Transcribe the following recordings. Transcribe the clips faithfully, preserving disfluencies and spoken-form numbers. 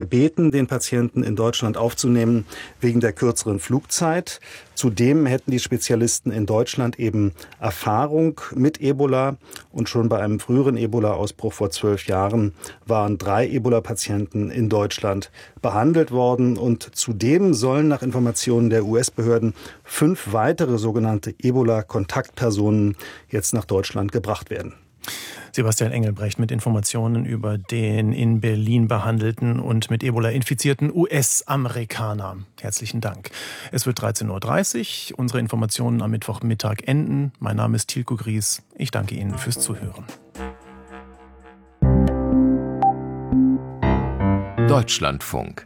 gebeten, den Patienten in Deutschland aufzunehmen, wegen der kürzeren Flugzeit. Zudem hätten die Spezialisten in Deutschland eben Erfahrung mit Ebola. Und schon bei einem früheren Ebola-Ausbruch vor zwölf Jahren waren drei Ebola-Patienten in Deutschland behandelt worden. Und zudem sollen nach Informationen der U S-Behörden fünf weitere sogenannte Ebola-Kontaktpersonen jetzt nach Deutschland gebracht werden. Sebastian Engelbrecht mit Informationen über den in Berlin behandelten und mit Ebola infizierten U S-Amerikaner. Herzlichen Dank. Es wird dreizehn Uhr dreißig. Unsere Informationen am Mittwochmittag enden. Mein Name ist Tilko Gries. Ich danke Ihnen fürs Zuhören. Deutschlandfunk.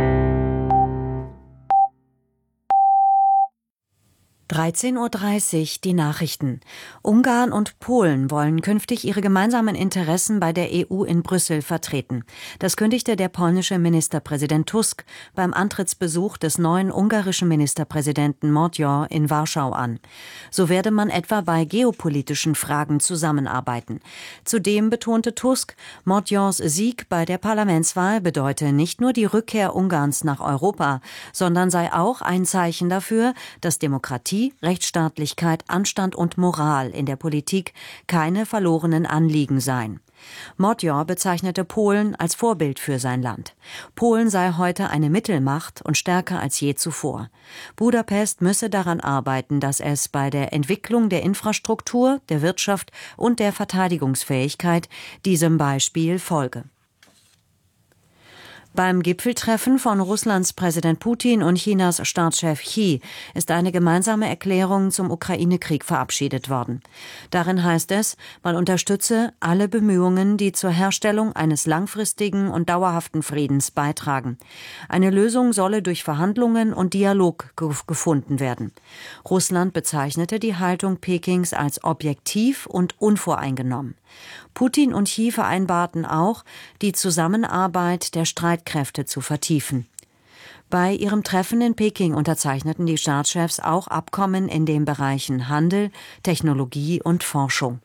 dreizehn Uhr dreißig, die Nachrichten. Ungarn und Polen wollen künftig ihre gemeinsamen Interessen bei der E U in Brüssel vertreten. Das kündigte der polnische Ministerpräsident Tusk beim Antrittsbesuch des neuen ungarischen Ministerpräsidenten Magyar in Warschau an. So werde man etwa bei geopolitischen Fragen zusammenarbeiten. Zudem betonte Tusk, Magyars Sieg bei der Parlamentswahl bedeute nicht nur die Rückkehr Ungarns nach Europa, sondern sei auch ein Zeichen dafür, dass Demokratie, Rechtsstaatlichkeit, Anstand und Moral in der Politik keine verlorenen Anliegen seien. Magyar bezeichnete Polen als Vorbild für sein Land. Polen sei heute eine Mittelmacht und stärker als je zuvor. Budapest müsse daran arbeiten, dass es bei der Entwicklung der Infrastruktur, der Wirtschaft und der Verteidigungsfähigkeit diesem Beispiel folge. Beim Gipfeltreffen von Russlands Präsident Putin und Chinas Staatschef Xi ist eine gemeinsame Erklärung zum Ukraine-Krieg verabschiedet worden. Darin heißt es, man unterstütze alle Bemühungen, die zur Herstellung eines langfristigen und dauerhaften Friedens beitragen. Eine Lösung solle durch Verhandlungen und Dialog ge- gefunden werden. Russland bezeichnete die Haltung Pekings als objektiv und unvoreingenommen. Putin und Xi vereinbarten auch, die Zusammenarbeit der Streitkräfte zu vertiefen. Bei ihrem Treffen in Peking unterzeichneten die Staatschefs auch Abkommen in den Bereichen Handel, Technologie und Forschung.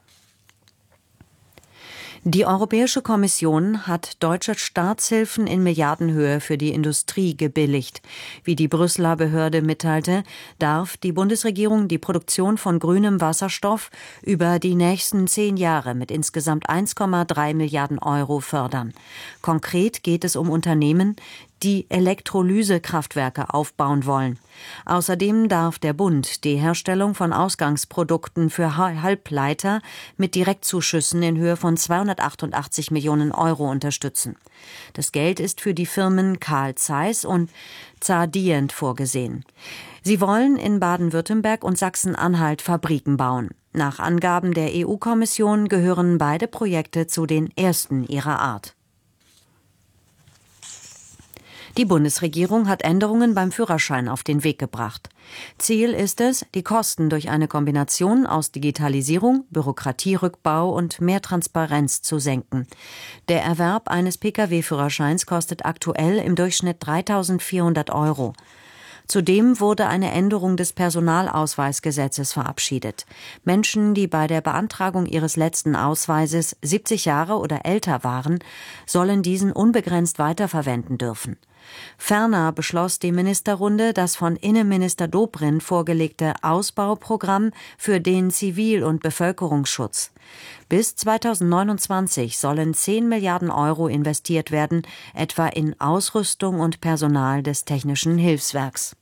Die Europäische Kommission hat deutsche Staatshilfen in Milliardenhöhe für die Industrie gebilligt. Wie die Brüsseler Behörde mitteilte, darf die Bundesregierung die Produktion von grünem Wasserstoff über die nächsten zehn Jahre mit insgesamt eins Komma drei Milliarden Euro fördern. Konkret geht es um Unternehmen, die Elektrolysekraftwerke aufbauen wollen. Außerdem darf der Bund die Herstellung von Ausgangsprodukten für Halbleiter mit Direktzuschüssen in Höhe von zweihundertachtundachtzig Millionen Euro unterstützen. Das Geld ist für die Firmen Carl Zeiss und Zardient vorgesehen. Sie wollen in Baden-Württemberg und Sachsen-Anhalt Fabriken bauen. Nach Angaben der E U-Kommission gehören beide Projekte zu den ersten ihrer Art. Die Bundesregierung hat Änderungen beim Führerschein auf den Weg gebracht. Ziel ist es, die Kosten durch eine Kombination aus Digitalisierung, Bürokratierückbau und mehr Transparenz zu senken. Der Erwerb eines Pkw-Führerscheins kostet aktuell im Durchschnitt dreitausendvierhundert Euro. Zudem wurde eine Änderung des Personalausweisgesetzes verabschiedet. Menschen, die bei der Beantragung ihres letzten Ausweises siebzig Jahre oder älter waren, sollen diesen unbegrenzt weiterverwenden dürfen. Ferner beschloss die Ministerrunde das von Innenminister Dobrindt vorgelegte Ausbauprogramm für den Zivil- und Bevölkerungsschutz. Bis zweitausendneunundzwanzig sollen zehn Milliarden Euro investiert werden, etwa in Ausrüstung und Personal des Technischen Hilfswerks.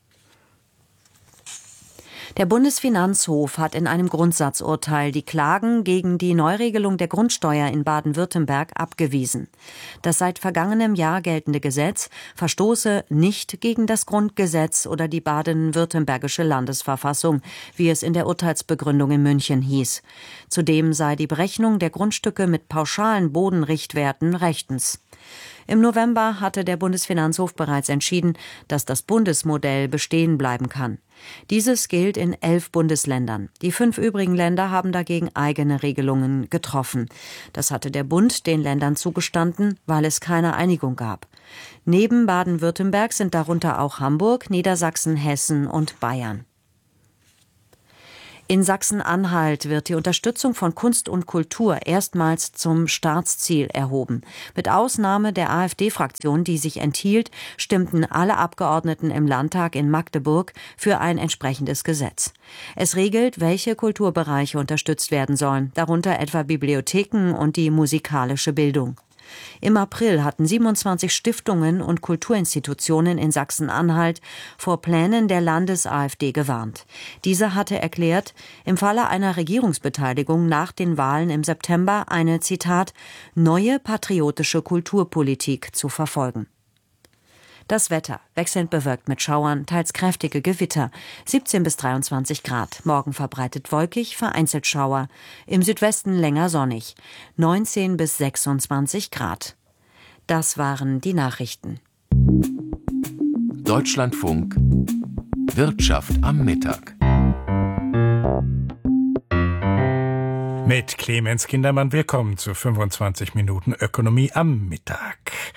Der Bundesfinanzhof hat in einem Grundsatzurteil die Klagen gegen die Neuregelung der Grundsteuer in Baden-Württemberg abgewiesen. Das seit vergangenem Jahr geltende Gesetz verstoße nicht gegen das Grundgesetz oder die baden-württembergische Landesverfassung, wie es in der Urteilsbegründung in München hieß. Zudem sei die Berechnung der Grundstücke mit pauschalen Bodenrichtwerten rechtens. Im November hatte der Bundesfinanzhof bereits entschieden, dass das Bundesmodell bestehen bleiben kann. Dieses gilt in elf Bundesländern. Die fünf übrigen Länder haben dagegen eigene Regelungen getroffen. Das hatte der Bund den Ländern zugestanden, weil es keine Einigung gab. Neben Baden-Württemberg sind darunter auch Hamburg, Niedersachsen, Hessen und Bayern. In Sachsen-Anhalt wird die Unterstützung von Kunst und Kultur erstmals zum Staatsziel erhoben. Mit Ausnahme der AfD-Fraktion, die sich enthielt, stimmten alle Abgeordneten im Landtag in Magdeburg für ein entsprechendes Gesetz. Es regelt, welche Kulturbereiche unterstützt werden sollen, darunter etwa Bibliotheken und die musikalische Bildung. Im April hatten siebenundzwanzig Stiftungen und Kulturinstitutionen in Sachsen-Anhalt vor Plänen der Landes-AfD gewarnt. Diese hatte erklärt, im Falle einer Regierungsbeteiligung nach den Wahlen im September eine, Zitat, neue patriotische Kulturpolitik zu verfolgen. Das Wetter, wechselnd bewölkt mit Schauern, teils kräftige Gewitter, siebzehn bis dreiundzwanzig Grad. Morgen verbreitet wolkig, vereinzelt Schauer. Im Südwesten länger sonnig, neunzehn bis sechsundzwanzig Grad. Das waren die Nachrichten. Deutschlandfunk Wirtschaft am Mittag. Mit Clemens Kindermann willkommen zu fünfundzwanzig Minuten Ökonomie am Mittag.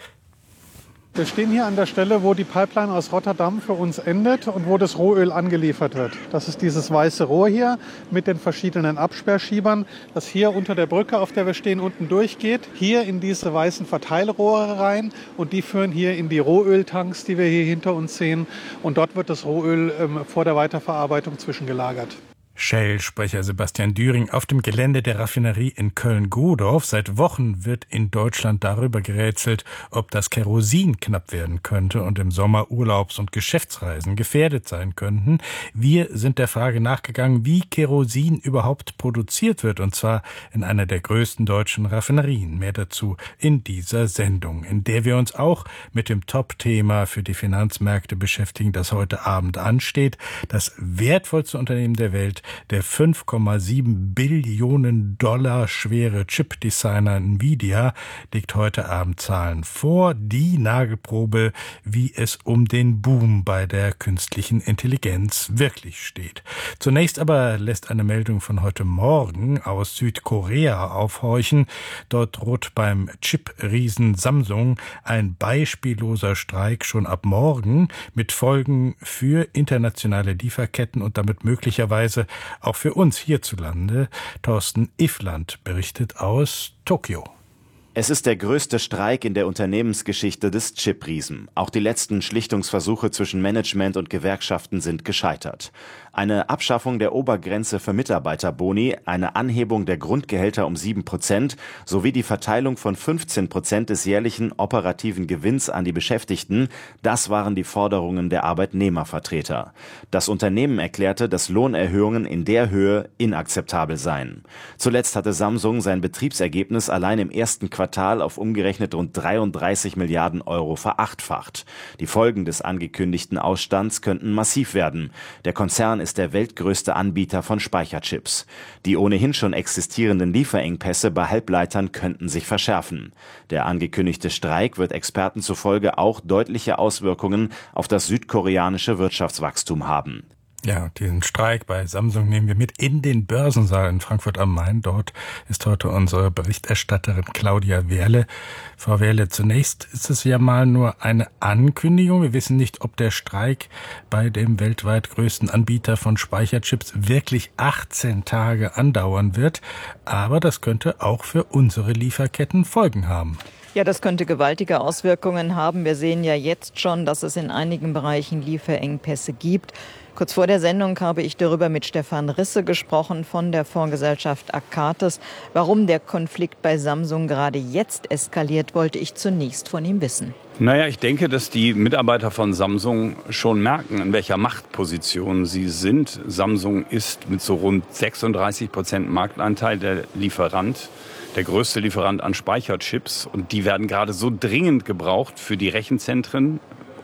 Wir stehen hier an der Stelle, wo die Pipeline aus Rotterdam für uns endet und wo das Rohöl angeliefert wird. Das ist dieses weiße Rohr hier mit den verschiedenen Absperrschiebern, das hier unter der Brücke, auf der wir stehen, unten durchgeht. Hier in diese weißen Verteilrohre rein und die führen hier in die Rohöltanks, die wir hier hinter uns sehen. Und dort wird das Rohöl ähm, vor der Weiterverarbeitung zwischengelagert. Shell-Sprecher Sebastian Düring auf dem Gelände der Raffinerie in Köln-Godorf. Seit Wochen wird in Deutschland darüber gerätselt, ob das Kerosin knapp werden könnte und im Sommer Urlaubs- und Geschäftsreisen gefährdet sein könnten. Wir sind der Frage nachgegangen, wie Kerosin überhaupt produziert wird, und zwar in einer der größten deutschen Raffinerien. Mehr dazu in dieser Sendung, in der wir uns auch mit dem Top-Thema für die Finanzmärkte beschäftigen, das heute Abend ansteht. Das wertvollste Unternehmen der Welt, der fünf Komma sieben Billionen Dollar schwere Chip-Designer Nvidia, legt heute Abend Zahlen vor. Die Nagelprobe, wie es um den Boom bei der künstlichen Intelligenz wirklich steht. Zunächst aber lässt eine Meldung von heute Morgen aus Südkorea aufhorchen. Dort droht beim Chip-Riesen Samsung ein beispielloser Streik schon ab morgen mit Folgen für internationale Lieferketten und damit möglicherweise auch für uns hierzulande. Thorsten Iffland berichtet aus Tokio. Es ist der größte Streik in der Unternehmensgeschichte des Chip-Riesen. Auch die letzten Schlichtungsversuche zwischen Management und Gewerkschaften sind gescheitert. Eine Abschaffung der Obergrenze für Mitarbeiterboni, eine Anhebung der Grundgehälter um sieben Prozent sowie die Verteilung von fünfzehn Prozent des jährlichen operativen Gewinns an die Beschäftigten, das waren die Forderungen der Arbeitnehmervertreter. Das Unternehmen erklärte, dass Lohnerhöhungen in der Höhe inakzeptabel seien. Zuletzt hatte Samsung sein Betriebsergebnis allein im ersten Quartal auf umgerechnet rund dreiunddreißig Milliarden Euro verachtfacht. Die Folgen des angekündigten Ausstands könnten massiv werden. Der Konzern ist der weltgrößte Anbieter von Speicherchips. Die ohnehin schon existierenden Lieferengpässe bei Halbleitern könnten sich verschärfen. Der angekündigte Streik wird Experten zufolge auch deutliche Auswirkungen auf das südkoreanische Wirtschaftswachstum haben. Ja, diesen Streik bei Samsung nehmen wir mit in den Börsensaal in Frankfurt am Main. Dort ist heute unsere Berichterstatterin Claudia Wehrle. Frau Wehrle, zunächst ist es ja mal nur eine Ankündigung. Wir wissen nicht, ob der Streik bei dem weltweit größten Anbieter von Speicherchips wirklich achtzehn Tage andauern wird. Aber das könnte auch für unsere Lieferketten Folgen haben. Ja, das könnte gewaltige Auswirkungen haben. Wir sehen ja jetzt schon, dass es in einigen Bereichen Lieferengpässe gibt. Kurz vor der Sendung habe ich darüber mit Stefan Risse gesprochen von der Fondsgesellschaft Akates. Warum der Konflikt bei Samsung gerade jetzt eskaliert, wollte ich zunächst von ihm wissen. Naja, ich denke, dass die Mitarbeiter von Samsung schon merken, in welcher Machtposition sie sind. Samsung ist mit so rund sechsunddreißig Prozent Marktanteil der Lieferant, der größte Lieferant an Speicherchips. Und die werden gerade so dringend gebraucht für die Rechenzentren.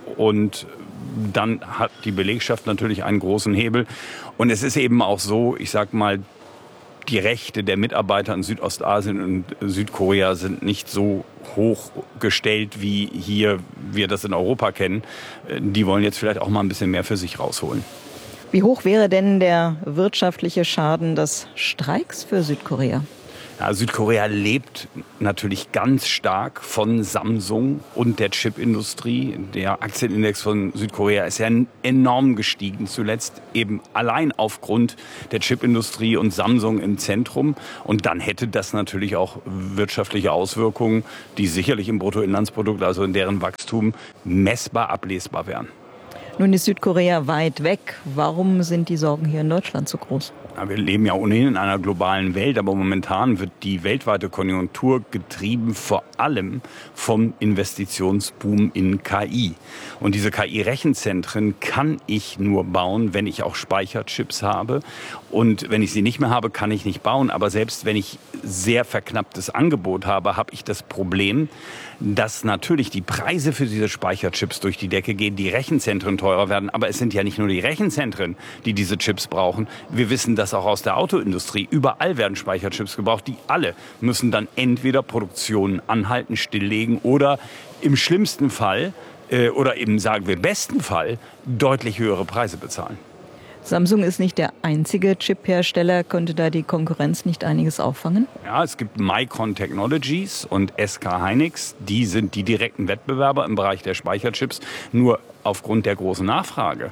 Und dann hat die Belegschaft natürlich einen großen Hebel. Und es ist eben auch so, ich sag mal, die Rechte der Mitarbeiter in Südostasien und Südkorea sind nicht so hoch gestellt, wie hier wir das in Europa kennen. Die wollen jetzt vielleicht auch mal ein bisschen mehr für sich rausholen. Wie hoch wäre denn der wirtschaftliche Schaden des Streiks für Südkorea? Ja, Südkorea lebt natürlich ganz stark von Samsung und der Chipindustrie. Der Aktienindex von Südkorea ist ja enorm gestiegen, zuletzt eben allein aufgrund der Chipindustrie und Samsung im Zentrum. Und dann hätte das natürlich auch wirtschaftliche Auswirkungen, die sicherlich im Bruttoinlandsprodukt, also in deren Wachstum, messbar ablesbar wären. Nun ist Südkorea weit weg. Warum sind die Sorgen hier in Deutschland so groß? Ja, wir leben ja ohnehin in einer globalen Welt, aber momentan wird die weltweite Konjunktur getrieben vor allem vom Investitionsboom in K I. Und diese K I-Rechenzentren kann ich nur bauen, wenn ich auch Speicherchips habe. Und wenn ich sie nicht mehr habe, kann ich nicht bauen. Aber selbst wenn ich sehr verknapptes Angebot habe, habe ich das Problem, dass natürlich die Preise für diese Speicherchips durch die Decke gehen, die Rechenzentren teurer werden. Aber es sind ja nicht nur die Rechenzentren, die diese Chips brauchen. Wir wissen das auch aus der Autoindustrie. Überall werden Speicherchips gebraucht. Die alle müssen dann entweder Produktionen anhalten, stilllegen oder im schlimmsten Fall äh, oder eben sagen wir besten Fall deutlich höhere Preise bezahlen. Samsung ist nicht der einzige Chip-Hersteller. Könnte da die Konkurrenz nicht einiges auffangen? Ja, es gibt Micron Technologies und S K Hynix. Die sind die direkten Wettbewerber im Bereich der Speicherchips. Nur aufgrund der großen Nachfrage,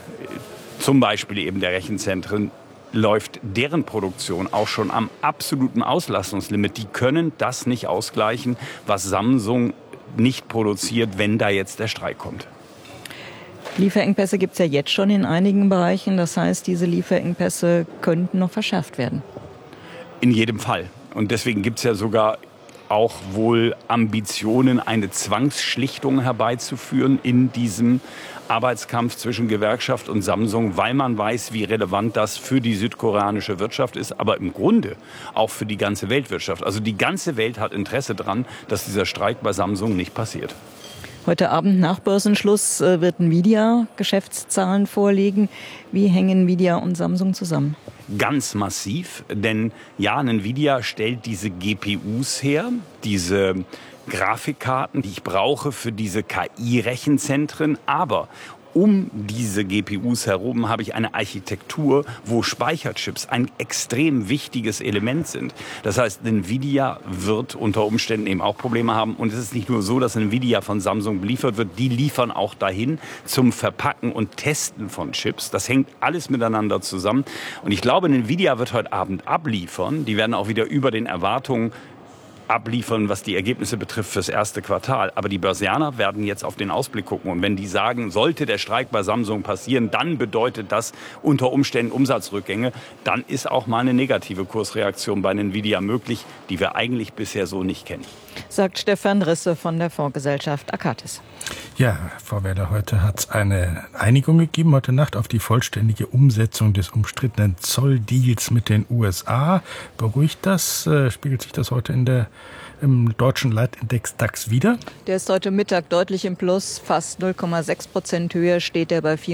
zum Beispiel eben der Rechenzentren, läuft deren Produktion auch schon am absoluten Auslastungslimit. Die können das nicht ausgleichen, was Samsung nicht produziert, wenn da jetzt der Streik kommt. Lieferengpässe gibt es ja jetzt schon in einigen Bereichen. Das heißt, diese Lieferengpässe könnten noch verschärft werden. In jedem Fall. Und deswegen gibt es ja sogar auch wohl Ambitionen, eine Zwangsschlichtung herbeizuführen in diesem Arbeitskampf zwischen Gewerkschaft und Samsung, weil man weiß, wie relevant das für die südkoreanische Wirtschaft ist, aber im Grunde auch für die ganze Weltwirtschaft. Also die ganze Welt hat Interesse daran, dass dieser Streik bei Samsung nicht passiert. Heute Abend nach Börsenschluss wird Nvidia Geschäftszahlen vorlegen. Wie hängen Nvidia und Samsung zusammen? Ganz massiv, denn ja, Nvidia stellt diese G P Us her, diese Grafikkarten, die ich brauche für diese K I-Rechenzentren, aber um diese G P Us herum habe ich eine Architektur, wo Speicherchips ein extrem wichtiges Element sind. Das heißt, Nvidia wird unter Umständen eben auch Probleme haben. Und es ist nicht nur so, dass Nvidia von Samsung beliefert wird. Die liefern auch dahin zum Verpacken und Testen von Chips. Das hängt alles miteinander zusammen. Und ich glaube, Nvidia wird heute Abend abliefern. Die werden auch wieder über den Erwartungen abliefern, was die Ergebnisse betrifft fürs erste Quartal. Aber die Börsianer werden jetzt auf den Ausblick gucken. Und wenn die sagen, sollte der Streik bei Samsung passieren, dann bedeutet das unter Umständen Umsatzrückgänge. Dann ist auch mal eine negative Kursreaktion bei Nvidia möglich, die wir eigentlich bisher so nicht kennen. Sagt Stefan Risse von der Fondsgesellschaft Akatis. Ja, Frau Werder, heute hat es eine Einigung gegeben, heute Nacht, auf die vollständige Umsetzung des umstrittenen Zolldeals mit den U S A. Beruhigt das? Äh, spiegelt sich das heute in der im deutschen Leitindex DAX wieder? Der ist heute Mittag deutlich im Plus, fast null Komma sechs Prozent höher, steht er bei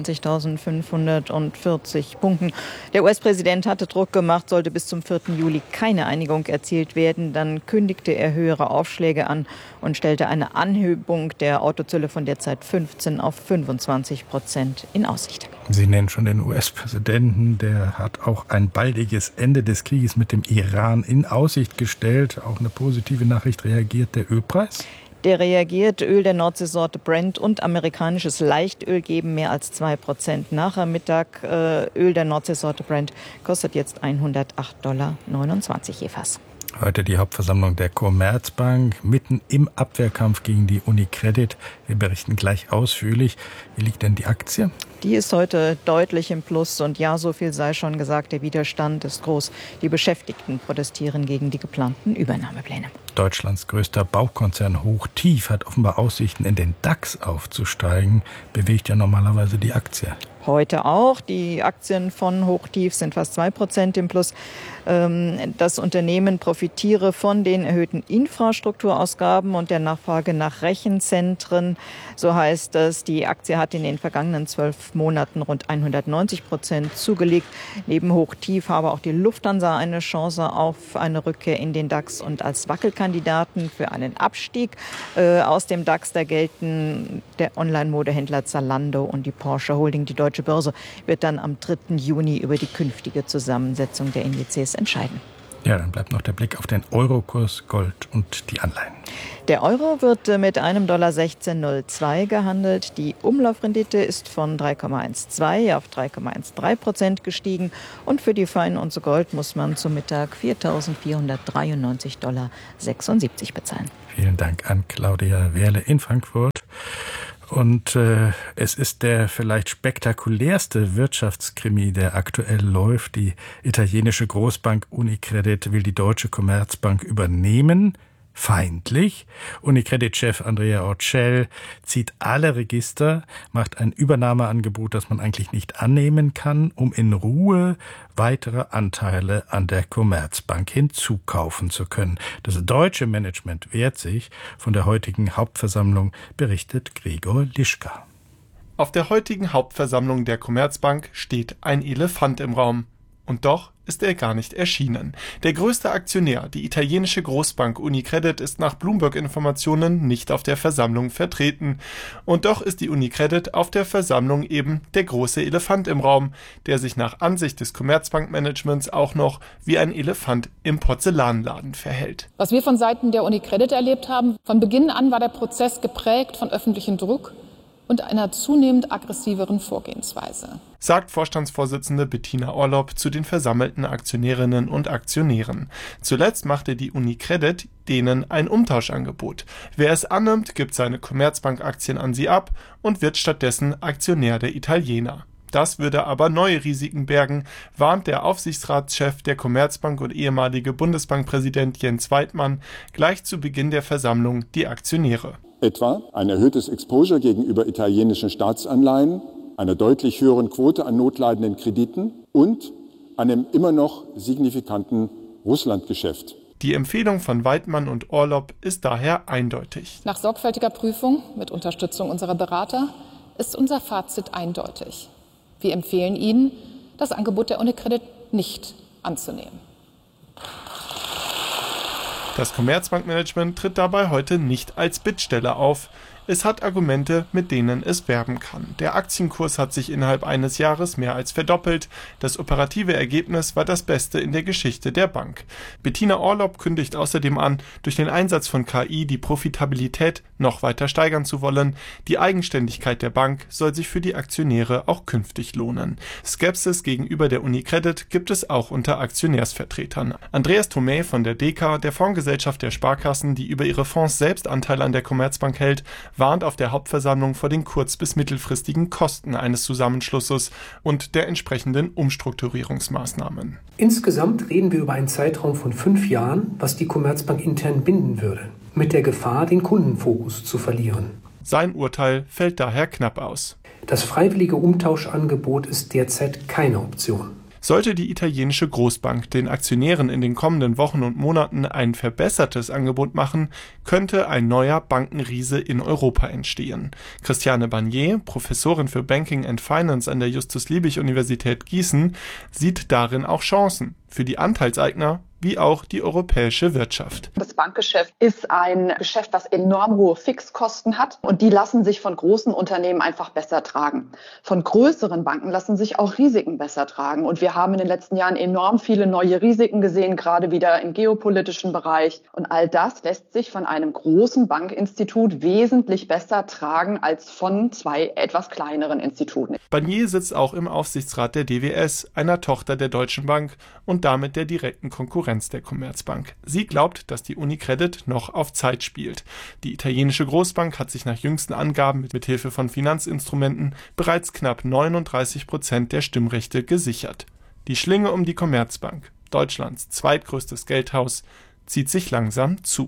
vierundzwanzigtausendfünfhundertvierzig Punkten. Der U S-Präsident hatte Druck gemacht, sollte bis zum vierten Juli keine Einigung erzielt werden. Dann kündigte er höhere Aufschläge an und stellte eine Anhebung der Autozölle von derzeit fünfzehn auf fünfundzwanzig Prozent in Aussicht. Sie nennen schon den U S-Präsidenten, der hat auch ein baldiges Ende des Krieges mit dem Iran in Aussicht gestellt. Auch eine positive Nachricht, reagiert der Ölpreis? Der reagiert. Öl der Nordseesorte Brent und amerikanisches Leichtöl geben mehr als zwei Prozent nach am Mittag. Äh, Öl der Nordseesorte Brent kostet jetzt hundertacht Komma neunundzwanzig Dollar je Fass. Heute die Hauptversammlung der Commerzbank, mitten im Abwehrkampf gegen die UniCredit. Wir berichten gleich ausführlich. Wie liegt denn die Aktie? Die ist heute deutlich im Plus. Und ja, so viel sei schon gesagt, der Widerstand ist groß. Die Beschäftigten protestieren gegen die geplanten Übernahmepläne. Deutschlands größter Baukonzern Hochtief hat offenbar Aussichten, in den DAX aufzusteigen. Bewegt ja normalerweise die Aktie. Heute auch. Die Aktien von Hochtief sind fast zwei Prozent im Plus. Das Unternehmen profitiere von den erhöhten Infrastrukturausgaben und der Nachfrage nach Rechenzentren. So heißt es, die Aktie hat in den vergangenen zwölf Monaten rund hundertneunzig Prozent zugelegt. Neben Hochtief habe auch die Lufthansa eine Chance auf eine Rückkehr in den DAX. Und als Wackelkandidaten für einen Abstieg äh, aus dem DAX, da gelten der Online-Modehändler Zalando und die Porsche Holding. Die Deutsche Börse wird dann am dritten Juni über die künftige Zusammensetzung der Indizes entscheiden. Ja, dann bleibt noch der Blick auf den Eurokurs, Gold und die Anleihen. Der Euro wird mit einem Dollar sechzehn Komma null zwei gehandelt. Die Umlaufrendite ist von drei Komma zwölf auf drei Komma dreizehn Prozent gestiegen. Und für die Feinunze Gold muss man zum Mittag viertausendvierhundertdreiundneunzig Dollar sechsundsiebzig bezahlen. Vielen Dank an Claudia Wehrle in Frankfurt. Und äh, es ist der vielleicht spektakulärste Wirtschaftskrimi, der aktuell läuft. Die italienische Großbank Unicredit will die deutsche Commerzbank übernehmen. Feindlich. Unicredit-Chef Andrea Orcel zieht alle Register, macht ein Übernahmeangebot, das man eigentlich nicht annehmen kann, um in Ruhe weitere Anteile an der Commerzbank hinzukaufen zu können. Das deutsche Management wehrt sich. Von der heutigen Hauptversammlung berichtet Gregor Lischka. Auf der heutigen Hauptversammlung der Commerzbank steht ein Elefant im Raum. Und doch ist er gar nicht erschienen. Der größte Aktionär, die italienische Großbank Unicredit, ist nach Bloomberg-Informationen nicht auf der Versammlung vertreten. Und doch ist die Unicredit auf der Versammlung eben der große Elefant im Raum, der sich nach Ansicht des Commerzbank-Managements auch noch wie ein Elefant im Porzellanladen verhält. Was wir von Seiten der Unicredit erlebt haben, von Beginn an war der Prozess geprägt von öffentlichem Druck und einer zunehmend aggressiveren Vorgehensweise, sagt Vorstandsvorsitzende Bettina Orlopp zu den versammelten Aktionärinnen und Aktionären. Zuletzt machte die Unicredit denen ein Umtauschangebot. Wer es annimmt, gibt seine Commerzbank-Aktien an sie ab und wird stattdessen Aktionär der Italiener. Das würde aber neue Risiken bergen, warnt der Aufsichtsratschef der Commerzbank und ehemalige Bundesbankpräsident Jens Weidmann gleich zu Beginn der Versammlung die Aktionäre. Etwa ein erhöhtes Exposure gegenüber italienischen Staatsanleihen, einer deutlich höheren Quote an notleidenden Krediten und einem immer noch signifikanten Russlandgeschäft. Die Empfehlung von Weidmann und Orlopp ist daher eindeutig. Nach sorgfältiger Prüfung mit Unterstützung unserer Berater ist unser Fazit eindeutig. Wir empfehlen Ihnen, das Angebot der Unicredit nicht anzunehmen. Das Commerzbankmanagement tritt dabei heute nicht als Bittsteller auf. Es hat Argumente, mit denen es werben kann. Der Aktienkurs hat sich innerhalb eines Jahres mehr als verdoppelt. Das operative Ergebnis war das beste in der Geschichte der Bank. Bettina Orlopp kündigt außerdem an, durch den Einsatz von K I die Profitabilität noch weiter steigern zu wollen. Die Eigenständigkeit der Bank soll sich für die Aktionäre auch künftig lohnen. Skepsis gegenüber der Unicredit gibt es auch unter Aktionärsvertretern. Andreas Thomé von der D K, der Fondsgesellschaft der Sparkassen, die über ihre Fonds selbst Anteile an der Commerzbank hält, warnt auf der Hauptversammlung vor den kurz- bis mittelfristigen Kosten eines Zusammenschlusses und der entsprechenden Umstrukturierungsmaßnahmen. Insgesamt reden wir über einen Zeitraum von fünf Jahren, was die Commerzbank intern binden würde, mit der Gefahr, den Kundenfokus zu verlieren. Sein Urteil fällt daher knapp aus. Das freiwillige Umtauschangebot ist derzeit keine Option. Sollte die italienische Großbank den Aktionären in den kommenden Wochen und Monaten ein verbessertes Angebot machen, könnte ein neuer Bankenriese in Europa entstehen. Christiane Barnier, Professorin für Banking and Finance an der Justus-Liebig-Universität Gießen, sieht darin auch Chancen für die Anteilseigner wie auch die europäische Wirtschaft. Das Bankgeschäft ist ein Geschäft, das enorm hohe Fixkosten hat und die lassen sich von großen Unternehmen einfach besser tragen. Von größeren Banken lassen sich auch Risiken besser tragen und wir haben in den letzten Jahren enorm viele neue Risiken gesehen, gerade wieder im geopolitischen Bereich und all das lässt sich von einem großen Bankinstitut wesentlich besser tragen als von zwei etwas kleineren Instituten. Barnier sitzt auch im Aufsichtsrat der D W S, einer Tochter der Deutschen Bank und damit der direkten Konkurrenz der Commerzbank. Sie glaubt, dass die Unicredit noch auf Zeit spielt. Die italienische Großbank hat sich nach jüngsten Angaben mit Hilfe von Finanzinstrumenten bereits knapp neununddreißig Prozent der Stimmrechte gesichert. Die Schlinge um die Commerzbank, Deutschlands zweitgrößtes Geldhaus, zieht sich langsam zu.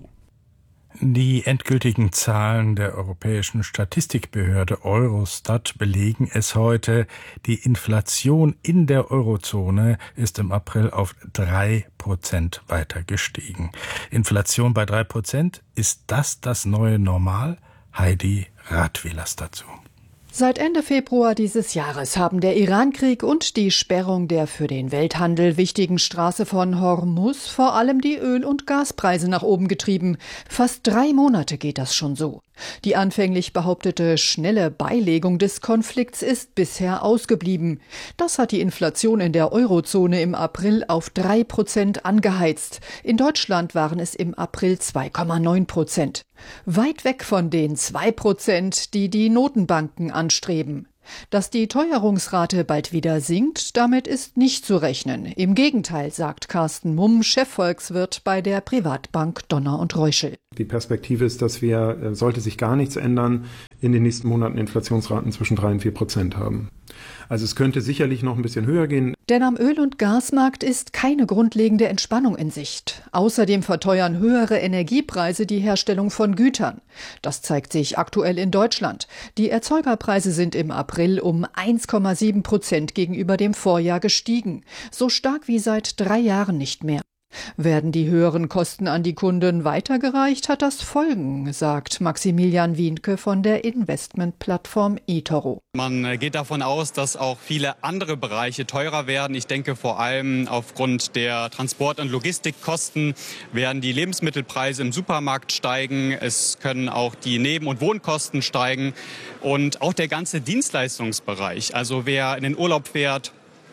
Die endgültigen Zahlen der Europäischen Statistikbehörde Eurostat belegen es heute. Die Inflation in der Eurozone ist im April auf drei Prozent weiter gestiegen. Inflation bei drei Prozent, ist das das neue Normal? Heidi Radwilas dazu. Seit Ende Februar dieses Jahres haben der Irankrieg und die Sperrung der für den Welthandel wichtigen Straße von Hormuz vor allem die Öl- und Gaspreise nach oben getrieben. Fast drei Monate geht das schon so. Die anfänglich behauptete schnelle Beilegung des Konflikts ist bisher ausgeblieben. Das hat die Inflation in der Eurozone im April auf drei Prozent angeheizt. In Deutschland waren es im April zwei Komma neun Prozent. Weit weg von den zwei Prozent, die die Notenbanken anstreben. Dass die Teuerungsrate bald wieder sinkt, damit ist nicht zu rechnen. Im Gegenteil, sagt Carsten Mumm, Chefvolkswirt bei der Privatbank Donner und Reuschel. Die Perspektive ist, dass wir, sollte sich gar nichts ändern, in den nächsten Monaten Inflationsraten zwischen drei und vier Prozent haben. Also es könnte sicherlich noch ein bisschen höher gehen. Denn am Öl- und Gasmarkt ist keine grundlegende Entspannung in Sicht. Außerdem verteuern höhere Energiepreise die Herstellung von Gütern. Das zeigt sich aktuell in Deutschland. Die Erzeugerpreise sind im April um eins Komma sieben Prozent gegenüber dem Vorjahr gestiegen. So stark wie seit drei Jahren nicht mehr. Werden die höheren Kosten an die Kunden weitergereicht, hat das Folgen, sagt Maximilian Wienke von der Investmentplattform eToro. Man geht davon aus, dass auch viele andere Bereiche teurer werden. Ich denke vor allem aufgrund der Transport- und Logistikkosten werden die Lebensmittelpreise im Supermarkt steigen. Es können auch die Neben- und Wohnkosten steigen und auch der ganze Dienstleistungsbereich. Also wer in den Urlaub fährt,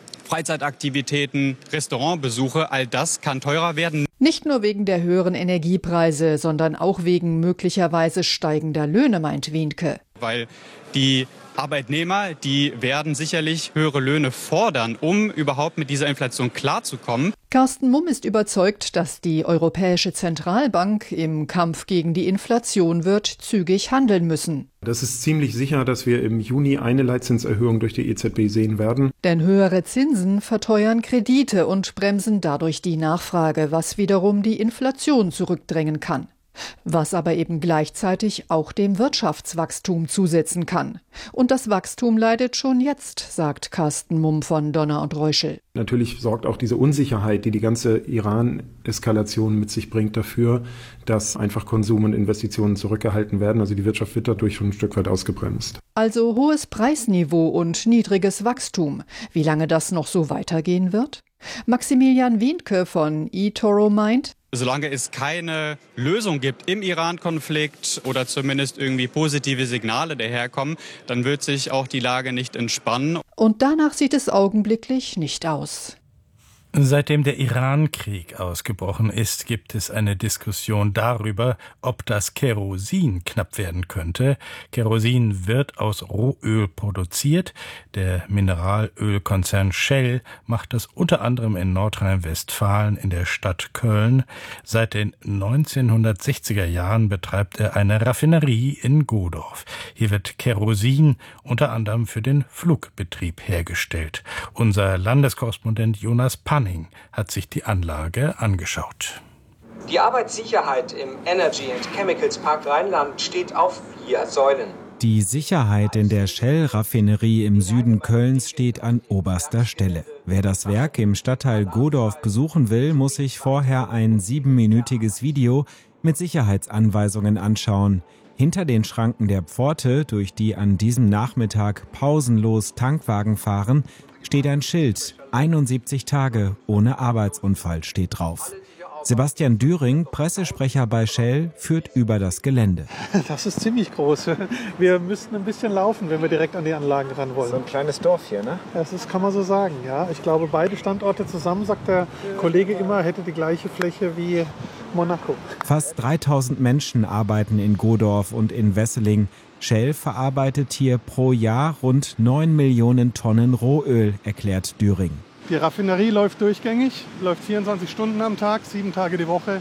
Freizeitaktivitäten, Restaurantbesuche, all das kann teurer werden. Nicht nur wegen der höheren Energiepreise, sondern auch wegen möglicherweise steigender Löhne, meint Wienke. Weil die Arbeitnehmer, die werden sicherlich höhere Löhne fordern, um überhaupt mit dieser Inflation klarzukommen. Carsten Mumm ist überzeugt, dass die Europäische Zentralbank im Kampf gegen die Inflation wird zügig handeln müssen. Das ist ziemlich sicher, dass wir im Juni eine Leitzinserhöhung durch die E Z B sehen werden. Denn höhere Zinsen verteuern Kredite und bremsen dadurch die Nachfrage, was wiederum die Inflation zurückdrängen kann. Was aber eben gleichzeitig auch dem Wirtschaftswachstum zusetzen kann. Und das Wachstum leidet schon jetzt, sagt Carsten Mumm von Donner und Reuschel. Natürlich sorgt auch diese Unsicherheit, die die ganze Iran-Eskalation mit sich bringt, dafür, dass einfach Konsum und Investitionen zurückgehalten werden. Also die Wirtschaft wird dadurch schon ein Stück weit ausgebremst. Also hohes Preisniveau und niedriges Wachstum. Wie lange das noch so weitergehen wird? Maximilian Wienke von eToro meint, solange es keine Lösung gibt im Iran-Konflikt oder zumindest irgendwie positive Signale daherkommen, dann wird sich auch die Lage nicht entspannen. Und danach sieht es augenblicklich nicht aus. Seitdem der Iran-Krieg ausgebrochen ist, gibt es eine Diskussion darüber, ob das Kerosin knapp werden könnte. Kerosin wird aus Rohöl produziert. Der Mineralölkonzern Shell macht das unter anderem in Nordrhein-Westfalen in der Stadt Köln. Seit den neunzehnhundertsechziger Jahren betreibt er eine Raffinerie in Godorf. Hier wird Kerosin unter anderem für den Flugbetrieb hergestellt. Unser Landeskorrespondent Jonas Panning hat sich die Anlage angeschaut. Die Arbeitssicherheit im Energy and Chemicals Park Rheinland steht auf vier Säulen. Die Sicherheit in der Shell-Raffinerie im Süden Kölns steht an oberster Stelle. Wer das Werk im Stadtteil Godorf besuchen will, muss sich vorher ein siebenminütiges Video mit Sicherheitsanweisungen anschauen. Hinter den Schranken der Pforte, durch die an diesem Nachmittag pausenlos Tankwagen fahren, steht ein Schild. einundsiebzig Tage ohne Arbeitsunfall steht drauf. Sebastian Düring, Pressesprecher bei Shell, führt über das Gelände. Das ist ziemlich groß. Wir müssten ein bisschen laufen, wenn wir direkt an die Anlagen ran wollen. So ein kleines Dorf hier, ne? Das ist, kann man so sagen, ja. Ich glaube, beide Standorte zusammen, sagt der Kollege immer, hätte die gleiche Fläche wie Monaco. Fast dreitausend Menschen arbeiten in Godorf und in Wesseling. Shell verarbeitet hier pro Jahr rund neun Millionen Tonnen Rohöl, erklärt Düring. Die Raffinerie läuft durchgängig, läuft vierundzwanzig Stunden am Tag, sieben Tage die Woche,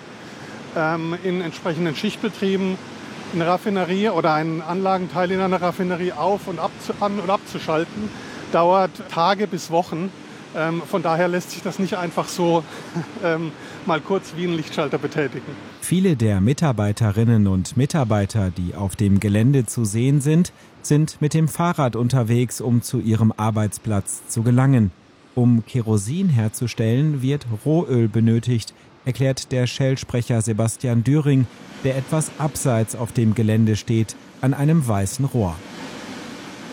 ähm, in entsprechenden Schichtbetrieben. Eine Raffinerie oder ein Anlagenteil in einer Raffinerie auf- und abzu- an- und abzuschalten, dauert Tage bis Wochen. Ähm, von daher lässt sich das nicht einfach so ähm, mal kurz wie ein Lichtschalter betätigen. Viele der Mitarbeiterinnen und Mitarbeiter, die auf dem Gelände zu sehen sind, sind mit dem Fahrrad unterwegs, um zu ihrem Arbeitsplatz zu gelangen. Um Kerosin herzustellen, wird Rohöl benötigt, erklärt der Shell-Sprecher Sebastian Düring, der etwas abseits auf dem Gelände steht, an einem weißen Rohr.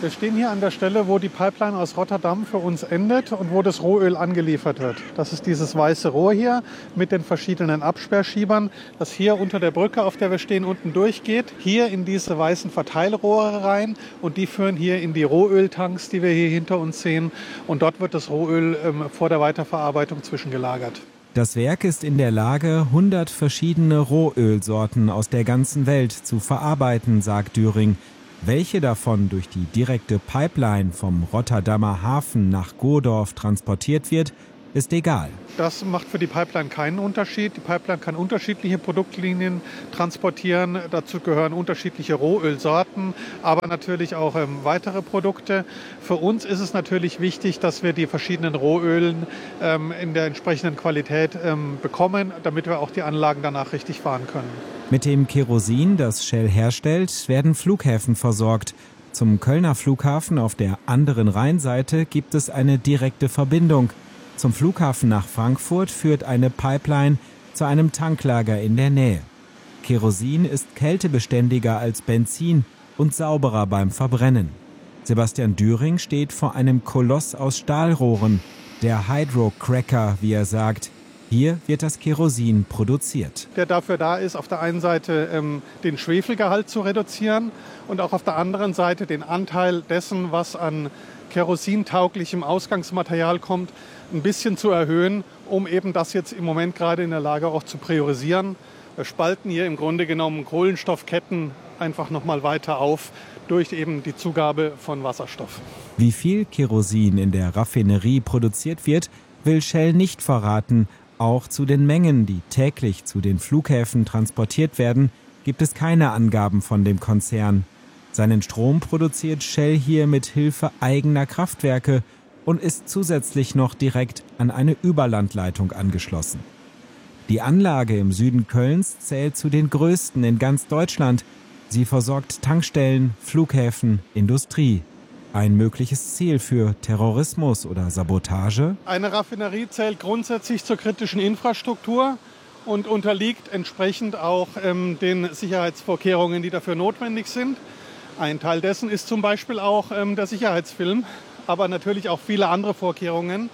Wir stehen hier an der Stelle, wo die Pipeline aus Rotterdam für uns endet und wo das Rohöl angeliefert wird. Das ist dieses weiße Rohr hier mit den verschiedenen Absperrschiebern, das hier unter der Brücke, auf der wir stehen, unten durchgeht. Hier in diese weißen Verteilrohre rein und die führen hier in die Rohöltanks, die wir hier hinter uns sehen. Und dort wird das Rohöl ähm, vor der Weiterverarbeitung zwischengelagert. Das Werk ist in der Lage, hundert verschiedene Rohölsorten aus der ganzen Welt zu verarbeiten, sagt Düring. Welche davon durch die direkte Pipeline vom Rotterdamer Hafen nach Godorf transportiert wird, ist egal. Das macht für die Pipeline keinen Unterschied. Die Pipeline kann unterschiedliche Produktlinien transportieren. Dazu gehören unterschiedliche Rohölsorten, aber natürlich auch ähm, weitere Produkte. Für uns ist es natürlich wichtig, dass wir die verschiedenen Rohölen ähm, in der entsprechenden Qualität ähm, bekommen, damit wir auch die Anlagen danach richtig fahren können. Mit dem Kerosin, das Shell herstellt, werden Flughäfen versorgt. Zum Kölner Flughafen auf der anderen Rheinseite gibt es eine direkte Verbindung. Zum Flughafen nach Frankfurt führt eine Pipeline zu einem Tanklager in der Nähe. Kerosin ist kältebeständiger als Benzin und sauberer beim Verbrennen. Sebastian Düring steht vor einem Koloss aus Stahlrohren, der Hydrocracker, wie er sagt. Hier wird das Kerosin produziert. Der dafür da ist, auf der einen Seite ähm, den Schwefelgehalt zu reduzieren und auch auf der anderen Seite den Anteil dessen, was an kerosintauglichem Ausgangsmaterial kommt, ein bisschen zu erhöhen, um eben das jetzt im Moment gerade in der Lage auch zu priorisieren. Wir spalten hier im Grunde genommen Kohlenstoffketten einfach nochmal weiter auf durch eben die Zugabe von Wasserstoff. Wie viel Kerosin in der Raffinerie produziert wird, will Shell nicht verraten. Auch zu den Mengen, die täglich zu den Flughäfen transportiert werden, gibt es keine Angaben von dem Konzern. Seinen Strom produziert Shell hier mit Hilfe eigener Kraftwerke und ist zusätzlich noch direkt an eine Überlandleitung angeschlossen. Die Anlage im Süden Kölns zählt zu den größten in ganz Deutschland. Sie versorgt Tankstellen, Flughäfen, Industrie. Ein mögliches Ziel für Terrorismus oder Sabotage? Eine Raffinerie zählt grundsätzlich zur kritischen Infrastruktur und unterliegt entsprechend auch ähm, den Sicherheitsvorkehrungen, die dafür notwendig sind. Ein Teil dessen ist zum Beispiel auch ähm, der Sicherheitsfilm, aber natürlich auch viele andere Vorkehrungen.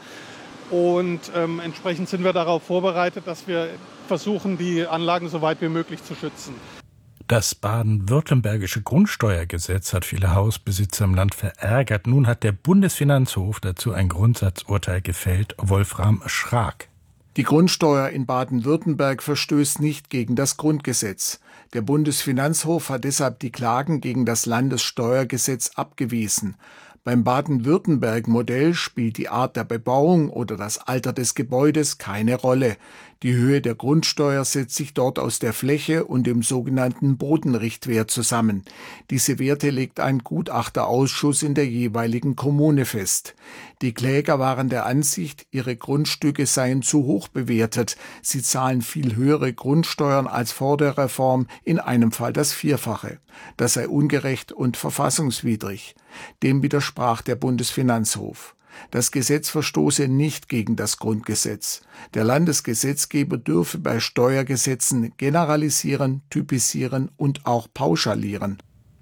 Und ähm, entsprechend sind wir darauf vorbereitet, dass wir versuchen, die Anlagen so weit wie möglich zu schützen. Das baden-württembergische Grundsteuergesetz hat viele Hausbesitzer im Land verärgert. Nun hat der Bundesfinanzhof dazu ein Grundsatzurteil gefällt. Wolfram Schrag. Die Grundsteuer in Baden-Württemberg verstößt nicht gegen das Grundgesetz. Der Bundesfinanzhof hat deshalb die Klagen gegen das Landessteuergesetz abgewiesen. Beim Baden-Württemberg-Modell spielt die Art der Bebauung oder das Alter des Gebäudes keine Rolle. Die Höhe der Grundsteuer setzt sich dort aus der Fläche und dem sogenannten Bodenrichtwert zusammen. Diese Werte legt ein Gutachterausschuss in der jeweiligen Kommune fest. Die Kläger waren der Ansicht, ihre Grundstücke seien zu hoch bewertet. Sie zahlen viel höhere Grundsteuern als vor der Reform, in einem Fall das Vierfache. Das sei ungerecht und verfassungswidrig. Dem widersprach der Bundesfinanzhof. Das Gesetz verstoße nicht gegen das Grundgesetz. Der Landesgesetzgeber dürfe bei Steuergesetzen generalisieren, typisieren und auch pauschalieren.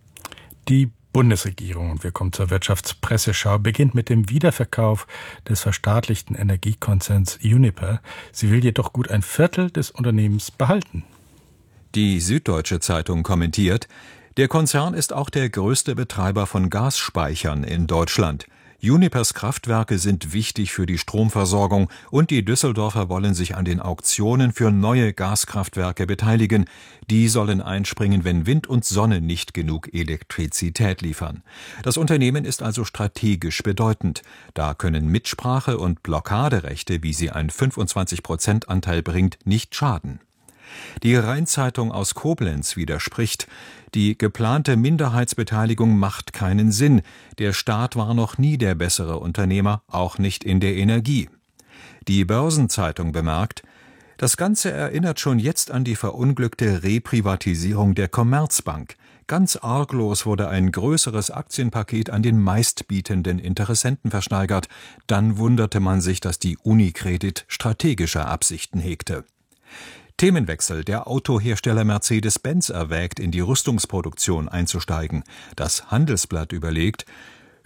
Die Bundesregierung, und wir kommen zur Wirtschaftspresseschau, beginnt mit dem Wiederverkauf des verstaatlichten Energiekonzerns Uniper. Sie will jedoch gut ein Viertel des Unternehmens behalten. Die Süddeutsche Zeitung kommentiert: Der Konzern ist auch der größte Betreiber von Gasspeichern in Deutschland. Unipers Kraftwerke sind wichtig für die Stromversorgung und die Düsseldorfer wollen sich an den Auktionen für neue Gaskraftwerke beteiligen. Die sollen einspringen, wenn Wind und Sonne nicht genug Elektrizität liefern. Das Unternehmen ist also strategisch bedeutend. Da können Mitsprache und Blockaderechte, wie sie ein fünfundzwanzig Prozent Anteil bringt, nicht schaden. Die Rheinzeitung aus Koblenz widerspricht: Die geplante Minderheitsbeteiligung macht keinen Sinn. Der Staat war noch nie der bessere Unternehmer, auch nicht in der Energie. Die Börsenzeitung bemerkt: Das Ganze erinnert schon jetzt an die verunglückte Reprivatisierung der Commerzbank. Ganz arglos wurde ein größeres Aktienpaket an den meistbietenden Interessenten versteigert. Dann wunderte man sich, dass die Unicredit strategische Absichten hegte. Themenwechsel: Der Autohersteller Mercedes-Benz erwägt, in die Rüstungsproduktion einzusteigen. Das Handelsblatt überlegt: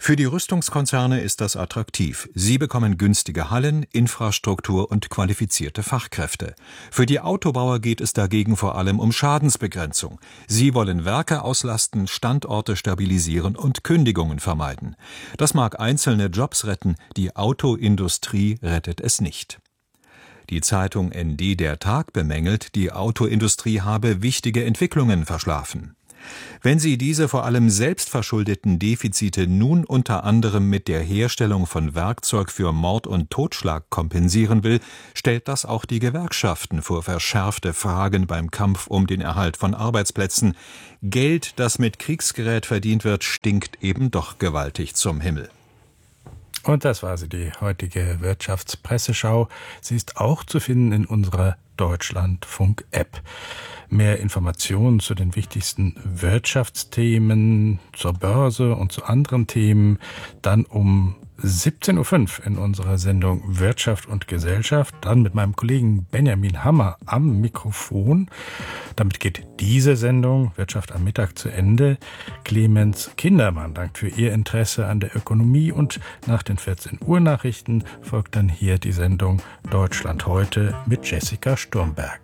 Für die Rüstungskonzerne ist das attraktiv. Sie bekommen günstige Hallen, Infrastruktur und qualifizierte Fachkräfte. Für die Autobauer geht es dagegen vor allem um Schadensbegrenzung. Sie wollen Werke auslasten, Standorte stabilisieren und Kündigungen vermeiden. Das mag einzelne Jobs retten, die Autoindustrie rettet es nicht. Die Zeitung N D Der Tag bemängelt, die Autoindustrie habe wichtige Entwicklungen verschlafen. Wenn sie diese vor allem selbstverschuldeten Defizite nun unter anderem mit der Herstellung von Werkzeug für Mord und Totschlag kompensieren will, stellt das auch die Gewerkschaften vor verschärfte Fragen beim Kampf um den Erhalt von Arbeitsplätzen. Geld, das mit Kriegsgerät verdient wird, stinkt eben doch gewaltig zum Himmel. Und das war sie, die heutige Wirtschaftspresseschau. Sie ist auch zu finden in unserer Deutschlandfunk-App. Mehr Informationen zu den wichtigsten Wirtschaftsthemen, zur Börse und zu anderen Themen dann um siebzehn Uhr fünf in unserer Sendung Wirtschaft und Gesellschaft. Dann mit meinem Kollegen Benjamin Hammer am Mikrofon. Damit geht diese Sendung Wirtschaft am Mittag zu Ende. Clemens Kindermann dankt für Ihr Interesse an der Ökonomie und nach den vierzehn Uhr Nachrichten folgt dann hier die Sendung Deutschland heute mit Jessica Sturmberg.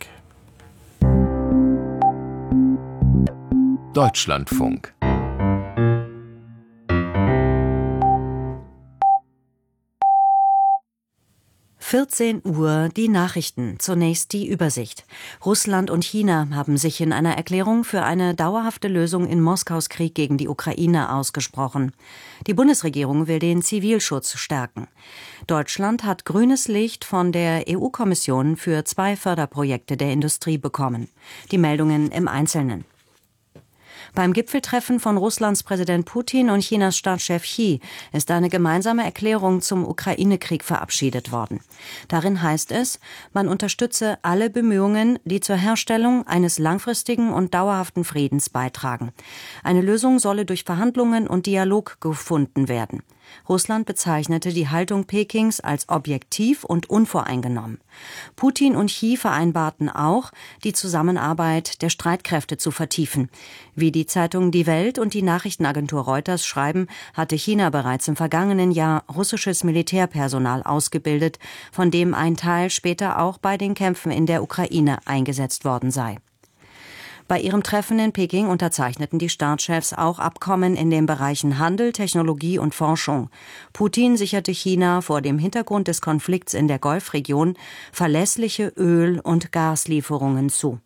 Deutschlandfunk. vierzehn Uhr die Nachrichten. Zunächst die Übersicht. Russland und China haben sich in einer Erklärung für eine dauerhafte Lösung in Moskaus Krieg gegen die Ukraine ausgesprochen. Die Bundesregierung will den Zivilschutz stärken. Deutschland hat grünes Licht von der E U-Kommission für zwei Förderprojekte der Industrie bekommen. Die Meldungen im Einzelnen. Beim Gipfeltreffen von Russlands Präsident Putin und Chinas Staatschef Xi ist eine gemeinsame Erklärung zum Ukraine-Krieg verabschiedet worden. Darin heißt es, man unterstütze alle Bemühungen, die zur Herstellung eines langfristigen und dauerhaften Friedens beitragen. Eine Lösung solle durch Verhandlungen und Dialog gefunden werden. Russland bezeichnete die Haltung Pekings als objektiv und unvoreingenommen. Putin und Xi vereinbarten auch, die Zusammenarbeit der Streitkräfte zu vertiefen. Wie die Zeitung Die Welt und die Nachrichtenagentur Reuters schreiben, hatte China bereits im vergangenen Jahr russisches Militärpersonal ausgebildet, von dem ein Teil später auch bei den Kämpfen in der Ukraine eingesetzt worden sei. Bei ihrem Treffen in Peking unterzeichneten die Staatschefs auch Abkommen in den Bereichen Handel, Technologie und Forschung. Putin sicherte China vor dem Hintergrund des Konflikts in der Golfregion verlässliche Öl- und Gaslieferungen zu.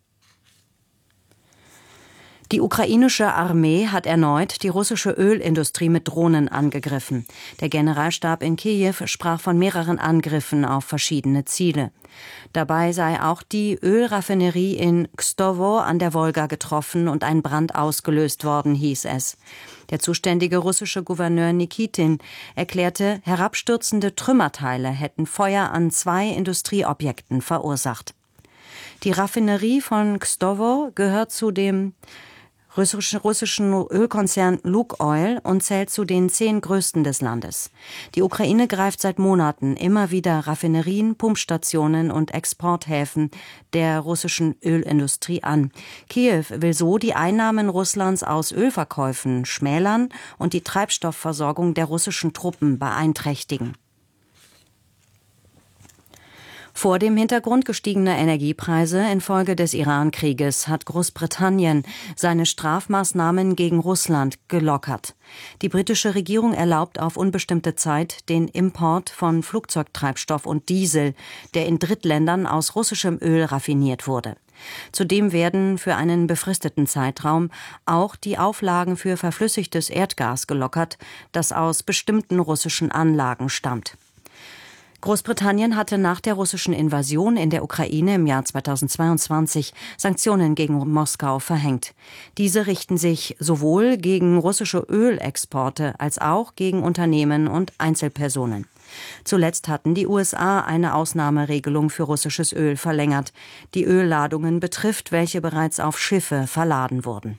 Die ukrainische Armee hat erneut die russische Ölindustrie mit Drohnen angegriffen. Der Generalstab in Kiew sprach von mehreren Angriffen auf verschiedene Ziele. Dabei sei auch die Ölraffinerie in Kstovo an der Wolga getroffen und ein Brand ausgelöst worden, hieß es. Der zuständige russische Gouverneur Nikitin erklärte, herabstürzende Trümmerteile hätten Feuer an zwei Industrieobjekten verursacht. Die Raffinerie von Kstovo gehört zu dem russischen Ölkonzern Lukoil und zählt zu den zehn größten des Landes. Die Ukraine greift seit Monaten immer wieder Raffinerien, Pumpstationen und Exporthäfen der russischen Ölindustrie an. Kiew will so die Einnahmen Russlands aus Ölverkäufen schmälern und die Treibstoffversorgung der russischen Truppen beeinträchtigen. Vor dem Hintergrund gestiegener Energiepreise infolge des Iran-Krieges hat Großbritannien seine Strafmaßnahmen gegen Russland gelockert. Die britische Regierung erlaubt auf unbestimmte Zeit den Import von Flugzeugtreibstoff und Diesel, der in Drittländern aus russischem Öl raffiniert wurde. Zudem werden für einen befristeten Zeitraum auch die Auflagen für verflüssigtes Erdgas gelockert, das aus bestimmten russischen Anlagen stammt. Großbritannien hatte nach der russischen Invasion in der Ukraine im Jahr zweitausendzweiundzwanzig Sanktionen gegen Moskau verhängt. Diese richten sich sowohl gegen russische Ölexporte als auch gegen Unternehmen und Einzelpersonen. Zuletzt hatten die U S A eine Ausnahmeregelung für russisches Öl verlängert, die Ölladungen betrifft, welche bereits auf Schiffe verladen wurden.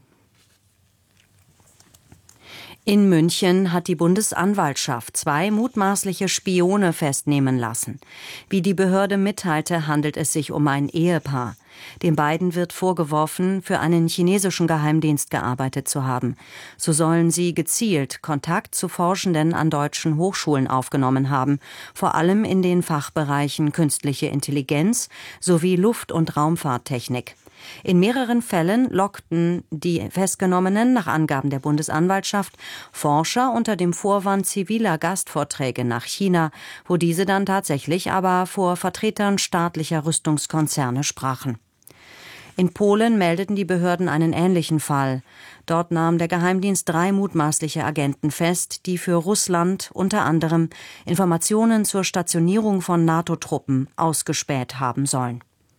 In München hat die Bundesanwaltschaft zwei mutmaßliche Spione festnehmen lassen. Wie die Behörde mitteilte, handelt es sich um ein Ehepaar. Den beiden wird vorgeworfen, für einen chinesischen Geheimdienst gearbeitet zu haben. So sollen sie gezielt Kontakt zu Forschenden an deutschen Hochschulen aufgenommen haben, vor allem in den Fachbereichen künstliche Intelligenz sowie Luft- und Raumfahrttechnik. In mehreren Fällen lockten die Festgenommenen nach Angaben der Bundesanwaltschaft Forscher unter dem Vorwand ziviler Gastvorträge nach China, wo diese dann tatsächlich aber vor Vertretern staatlicher Rüstungskonzerne sprachen. In Polen meldeten die Behörden einen ähnlichen Fall. Dort nahm der Geheimdienst drei mutmaßliche Agenten fest, die für Russland unter anderem Informationen zur Stationierung von NATO-Truppen ausgespäht haben sollen.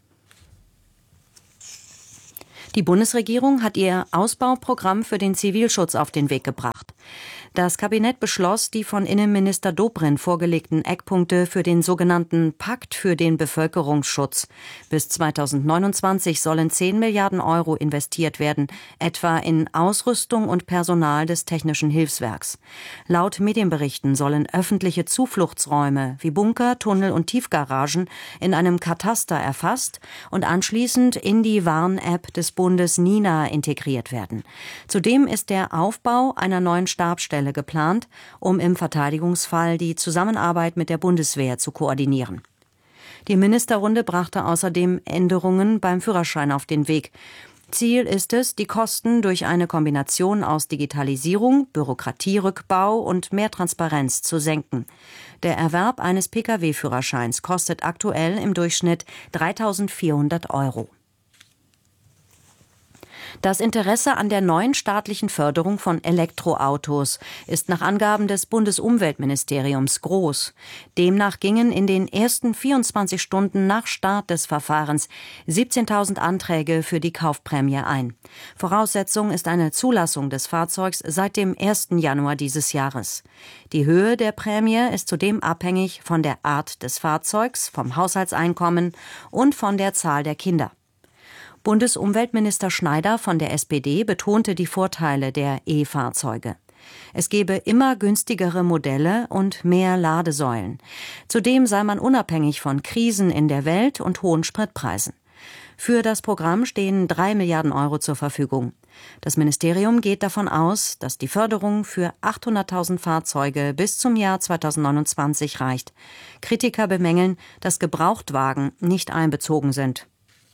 Die Bundesregierung hat ihr Ausbauprogramm für den Zivilschutz auf den Weg gebracht. Das Kabinett beschloss die von Innenminister Dobrindt vorgelegten Eckpunkte für den sogenannten Pakt für den Bevölkerungsschutz. Bis zweitausendneunundzwanzig sollen zehn Milliarden Euro investiert werden, etwa in Ausrüstung und Personal des Technischen Hilfswerks. Laut Medienberichten sollen öffentliche Zufluchtsräume wie Bunker, Tunnel und Tiefgaragen in einem Kataster erfasst und anschließend in die Warn-App des Bundes Nina integriert werden. Zudem ist der Aufbau einer neuen Stabsstelle geplant, um im Verteidigungsfall die Zusammenarbeit mit der Bundeswehr zu koordinieren. Die Ministerrunde brachte außerdem Änderungen beim Führerschein auf den Weg. Ziel ist es, die Kosten durch eine Kombination aus Digitalisierung, Bürokratierückbau und mehr Transparenz zu senken. Der Erwerb eines Pkw-Führerscheins kostet aktuell im Durchschnitt dreitausendvierhundert Euro. Das Interesse an der neuen staatlichen Förderung von Elektroautos ist nach Angaben des Bundesumweltministeriums groß. Demnach gingen in den ersten vierundzwanzig Stunden nach Start des Verfahrens siebzehntausend Anträge für die Kaufprämie ein. Voraussetzung ist eine Zulassung des Fahrzeugs seit dem ersten Januar dieses Jahres. Die Höhe der Prämie ist zudem abhängig von der Art des Fahrzeugs, vom Haushaltseinkommen und von der Zahl der Kinder. Bundesumweltminister Schneider von der S P D betonte die Vorteile der E-Fahrzeuge. Es gebe immer günstigere Modelle und mehr Ladesäulen. Zudem sei man unabhängig von Krisen in der Welt und hohen Spritpreisen. Für das Programm stehen drei Milliarden Euro zur Verfügung. Das Ministerium geht davon aus, dass die Förderung für achthunderttausend Fahrzeuge bis zum Jahr zweitausendneunundzwanzig reicht. Kritiker bemängeln, dass Gebrauchtwagen nicht einbezogen sind.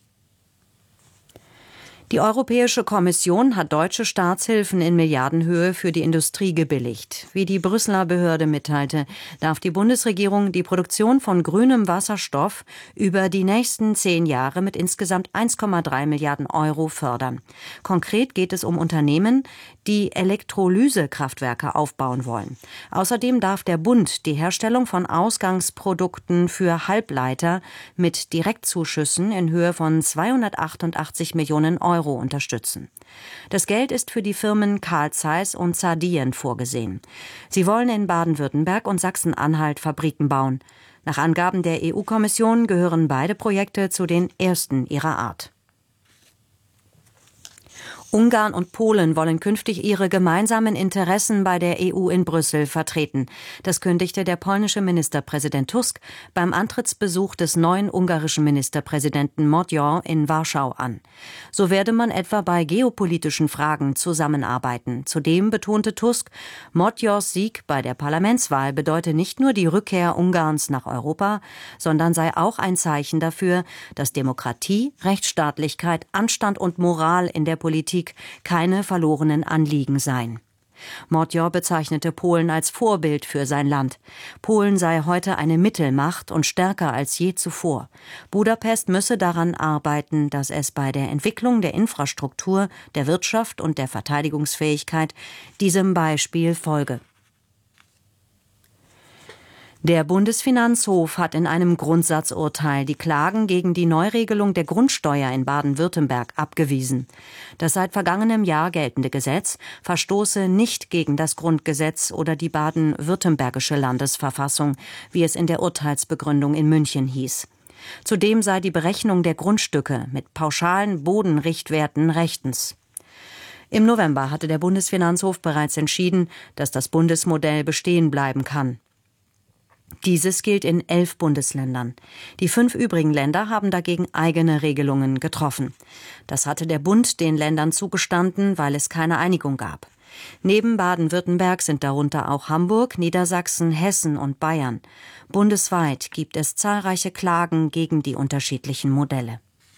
Die Europäische Kommission hat deutsche Staatshilfen in Milliardenhöhe für die Industrie gebilligt. Wie die Brüsseler Behörde mitteilte, darf die Bundesregierung die Produktion von grünem Wasserstoff über die nächsten zehn Jahre mit insgesamt eins Komma drei Milliarden Euro fördern. Konkret geht es um Unternehmen, die Elektrolysekraftwerke aufbauen wollen. Außerdem darf der Bund die Herstellung von Ausgangsprodukten für Halbleiter mit Direktzuschüssen in Höhe von zweihundertachtundachtzig Millionen Euro unterstützen. Das Geld ist für die Firmen Carl Zeiss und Zardien vorgesehen. Sie wollen in Baden-Württemberg und Sachsen-Anhalt Fabriken bauen. Nach Angaben der E U-Kommission gehören beide Projekte zu den ersten ihrer Art. Ungarn und Polen wollen künftig ihre gemeinsamen Interessen bei der E U in Brüssel vertreten. Das kündigte der polnische Ministerpräsident Tusk beim Antrittsbesuch des neuen ungarischen Ministerpräsidenten Magyar in Warschau an. So werde man etwa bei geopolitischen Fragen zusammenarbeiten. Zudem betonte Tusk, Magyars Sieg bei der Parlamentswahl bedeute nicht nur die Rückkehr Ungarns nach Europa, sondern sei auch ein Zeichen dafür, dass Demokratie, Rechtsstaatlichkeit, Anstand und Moral in der Politik keine verlorenen Anliegen seien. Magyar bezeichnete Polen als Vorbild für sein Land. Polen sei heute eine Mittelmacht und stärker als je zuvor. Budapest müsse daran arbeiten, dass es bei der Entwicklung der Infrastruktur, der Wirtschaft und der Verteidigungsfähigkeit diesem Beispiel folge. Der Bundesfinanzhof hat in einem Grundsatzurteil die Klagen gegen die Neuregelung der Grundsteuer in Baden-Württemberg abgewiesen. Das seit vergangenem Jahr geltende Gesetz verstoße nicht gegen das Grundgesetz oder die baden-württembergische Landesverfassung, wie es in der Urteilsbegründung in München hieß. Zudem sei die Berechnung der Grundstücke mit pauschalen Bodenrichtwerten rechtens. Im November hatte der Bundesfinanzhof bereits entschieden, dass das Bundesmodell bestehen bleiben kann. Dieses gilt in elf Bundesländern. Die fünf übrigen Länder haben dagegen eigene Regelungen getroffen. Das hatte der Bund den Ländern zugestanden, weil es keine Einigung gab. Neben Baden-Württemberg sind darunter auch Hamburg, Niedersachsen, Hessen und Bayern. Bundesweit gibt es zahlreiche Klagen gegen die unterschiedlichen Modelle.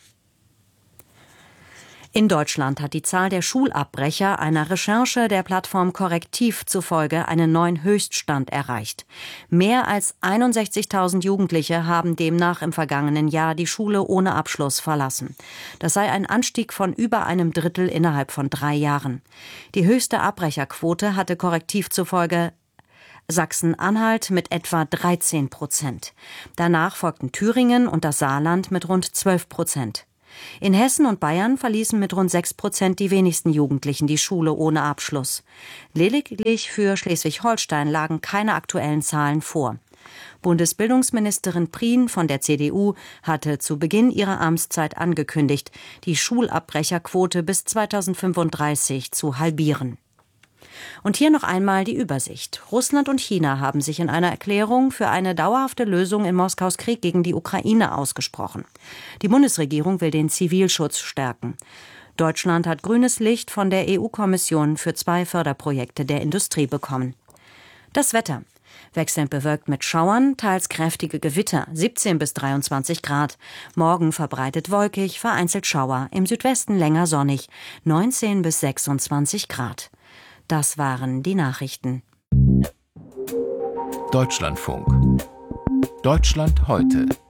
In Deutschland hat die Zahl der Schulabbrecher einer Recherche der Plattform Correctiv zufolge einen neuen Höchststand erreicht. Mehr als einundsechzigtausend Jugendliche haben demnach im vergangenen Jahr die Schule ohne Abschluss verlassen. Das sei ein Anstieg von über einem Drittel innerhalb von drei Jahren. Die höchste Abbrecherquote hatte Correctiv zufolge Sachsen-Anhalt mit etwa dreizehn Prozent. Danach folgten Thüringen und das Saarland mit rund zwölf Prozent. In Hessen und Bayern verließen mit rund sechs Prozent die wenigsten Jugendlichen die Schule ohne Abschluss. Lediglich für Schleswig-Holstein lagen keine aktuellen Zahlen vor. Bundesbildungsministerin Prien von der C D U hatte zu Beginn ihrer Amtszeit angekündigt, die Schulabbrecherquote bis zweitausendfünfunddreißig zu halbieren. Und hier noch einmal die Übersicht. Russland und China haben sich in einer Erklärung für eine dauerhafte Lösung in Moskaus Krieg gegen die Ukraine ausgesprochen. Die Bundesregierung will den Zivilschutz stärken. Deutschland hat grünes Licht von der E U-Kommission für zwei Förderprojekte der Industrie bekommen. Das Wetter. Wechselnd bewölkt mit Schauern, teils kräftige Gewitter, siebzehn bis dreiundzwanzig Grad. Morgen verbreitet wolkig, vereinzelt Schauer, im Südwesten länger sonnig, neunzehn bis sechsundzwanzig Grad. Das waren die Nachrichten. Deutschlandfunk. Deutschland heute.